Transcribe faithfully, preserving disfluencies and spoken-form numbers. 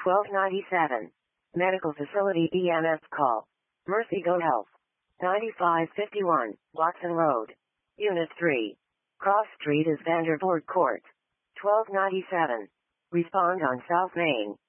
twelve ninety-seven. Medical Facility E M S call. Mercy Go Health. ninety-five fifty-one, Watson Road. Unit three. Cross Street is Vandervoort Court. twelve ninety-seven. Respond on South Main.